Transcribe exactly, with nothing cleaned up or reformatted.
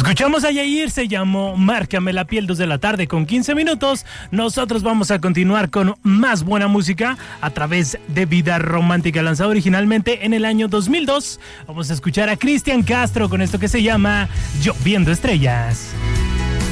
Escuchamos a Yair, se llamó Márcame la piel, dos de la tarde con quince minutos. Nosotros vamos a continuar con más buena música a través de Vida Romántica, lanzado originalmente en el año dos mil dos. Vamos a escuchar a Cristian Castro con esto que se llama Lloviendo Estrellas.